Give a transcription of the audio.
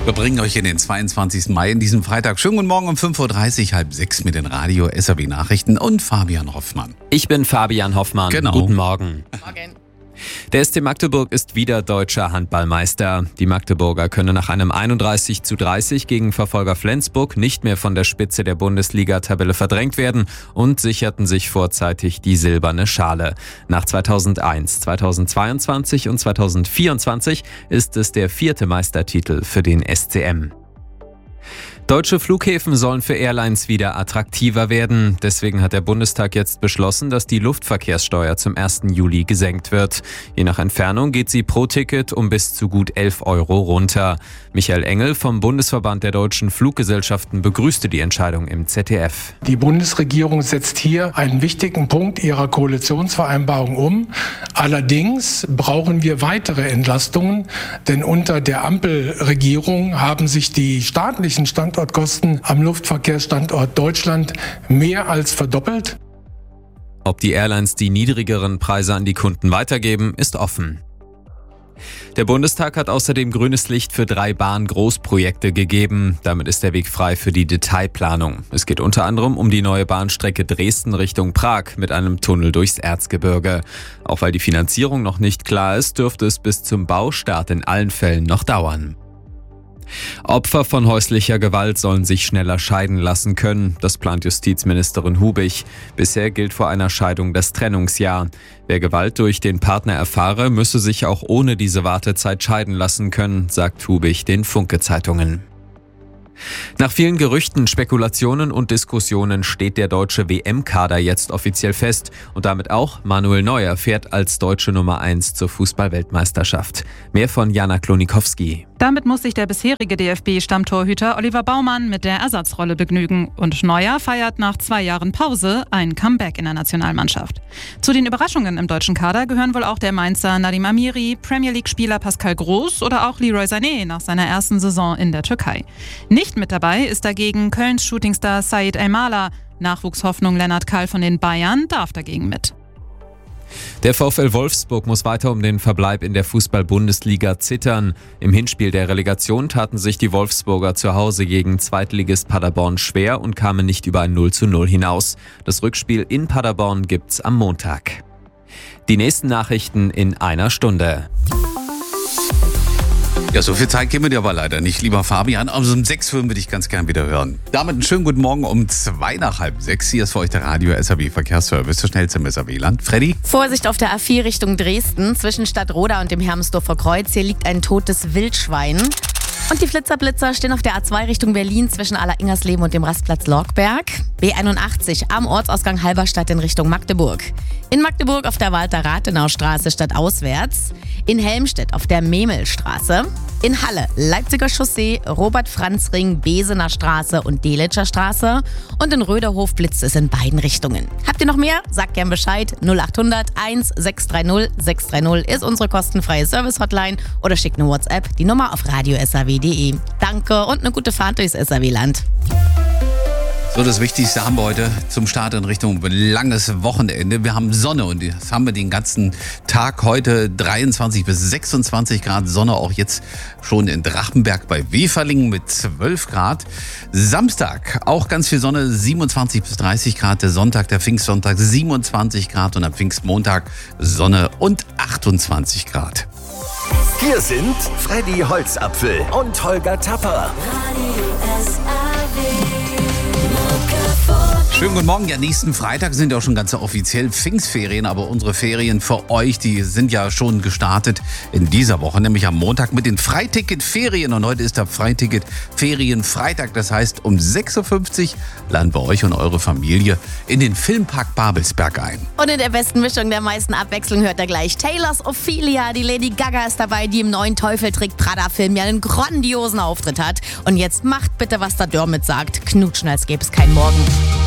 Wir bringen euch in den 22. Mai in diesem Freitag. Schönen guten Morgen um 5.30 Uhr, 5:30 mit den Radio SAW Nachrichten und Fabian Hoffmann. Ich bin Fabian Hoffmann. Genau. Guten Morgen. Morgen. Der SC Magdeburg ist wieder deutscher Handballmeister. Die Magdeburger können nach einem 31:30 gegen Verfolger Flensburg nicht mehr von der Spitze der Bundesliga-Tabelle verdrängt werden und sicherten sich vorzeitig die silberne Schale. Nach 2001, 2022 und 2024 ist es der 4. Meistertitel für den SCM. Deutsche Flughäfen sollen für Airlines wieder attraktiver werden. Deswegen hat der Bundestag jetzt beschlossen, dass die Luftverkehrssteuer zum 1. Juli gesenkt wird. Je nach Entfernung geht sie pro Ticket um bis zu gut 11 Euro runter. Michael Engel vom Bundesverband der deutschen Fluggesellschaften begrüßte die Entscheidung im ZDF. Die Bundesregierung setzt hier einen wichtigen Punkt ihrer Koalitionsvereinbarung um. Allerdings brauchen wir weitere Entlastungen, denn unter der Ampelregierung haben sich die staatlichen Standortkosten am Luftverkehrsstandort Deutschland mehr als verdoppelt. Ob die Airlines die niedrigeren Preise an die Kunden weitergeben, ist offen. Der Bundestag hat außerdem grünes Licht für 3 Bahn-Großprojekte gegeben. Damit ist der Weg frei für die Detailplanung. Es geht unter anderem um die neue Bahnstrecke Dresden Richtung Prag mit einem Tunnel durchs Erzgebirge. Auch weil die Finanzierung noch nicht klar ist, dürfte es bis zum Baustart in allen Fällen noch dauern. Opfer von häuslicher Gewalt sollen sich schneller scheiden lassen können. Das plant Justizministerin Hubich. Bisher gilt vor einer Scheidung das Trennungsjahr. Wer Gewalt durch den Partner erfahre, müsse sich auch ohne diese Wartezeit scheiden lassen können, sagt Hubich den Funke-Zeitungen. Nach vielen Gerüchten, Spekulationen und Diskussionen steht der deutsche WM-Kader jetzt offiziell fest und damit auch Manuel Neuer fährt als deutsche Nummer 1 zur Fußball-Weltmeisterschaft. Mehr von Jana Klonikowski. Damit muss sich der bisherige DFB-Stammtorhüter Oliver Baumann mit der Ersatzrolle begnügen. Und Neuer feiert nach 2 Jahren Pause ein Comeback in der Nationalmannschaft. Zu den Überraschungen im deutschen Kader gehören wohl auch der Mainzer Nadim Amiri, Premier League-Spieler Pascal Groß oder auch Leroy Sané nach seiner ersten Saison in der Türkei. Nicht mit dabei ist dagegen Kölns Shootingstar Said Elmala. Nachwuchshoffnung Lennart Kahl von den Bayern darf dagegen mit. Der VfL Wolfsburg muss weiter um den Verbleib in der Fußball-Bundesliga zittern. Im Hinspiel der Relegation taten sich die Wolfsburger zu Hause gegen Zweitligist Paderborn schwer und kamen nicht über ein 0:0 hinaus. Das Rückspiel in Paderborn gibt's am Montag. Die nächsten Nachrichten in einer Stunde. Ja, so viel Zeit geben wir dir aber leider nicht, lieber Fabian. Also um 6 würde ich ganz gern wieder hören. Damit einen schönen guten Morgen um 5:55. Hier ist für euch der Radio SAW Verkehrsservice, der schnellste im SAW-Land. Freddy? Vorsicht auf der A4 Richtung Dresden. Zwischen Stadtroda und dem Hermsdorfer Kreuz. Hier liegt ein totes Wildschwein. Und die Flitzer-Blitzer stehen auf der A2 Richtung Berlin zwischen Aller-Ingersleben und dem Rastplatz Lorgberg. B81 am Ortsausgang Halberstadt in Richtung Magdeburg. In Magdeburg auf der Walter-Rathenau-Straße stadtauswärts. In Helmstedt auf der Memelstraße. In Halle Leipziger Chaussee, Robert-Franz-Ring, Besener Straße und Delitscher Straße. Und in Röderhof blitzt es in beiden Richtungen. Habt ihr noch mehr? Sagt gern Bescheid. 0800 1630 630 ist unsere kostenfreie Service-Hotline oder schickt eine WhatsApp. Die Nummer auf radiosaw.de. Danke und eine gute Fahrt durchs SAW-Land. So, das Wichtigste haben wir heute zum Start in Richtung langes Wochenende. Wir haben Sonne und das haben wir den ganzen Tag heute 23 bis 26 Grad Sonne, auch jetzt schon in Drachenberg bei Weferlingen mit 12 Grad. Samstag auch ganz viel Sonne, 27 bis 30 Grad. Der Sonntag, der Pfingstsonntag 27 Grad und am Pfingstmontag Sonne und 28 Grad. Hier sind Freddy Holzapfel und Holger Tapper. Schönen guten Morgen. Ja, nächsten Freitag sind ja auch schon ganz offiziell Pfingstferien, aber unsere Ferien für euch, die sind ja schon gestartet in dieser Woche, nämlich am Montag mit den Freiticket-Ferien. Und heute ist der Freiticket-Ferien-Freitag. Das heißt, um 6.50 Uhr laden wir euch und eure Familie in den Filmpark Babelsberg ein. Und in der besten Mischung der meisten Abwechslung hört ihr gleich Taylors Ophelia. Die Lady Gaga ist dabei, die im neuen Teufel-Trägt-Prada-Film ja einen grandiosen Auftritt hat. Und jetzt macht bitte, was der Dermot sagt. Knutschen, als gäbe es keinen Morgen.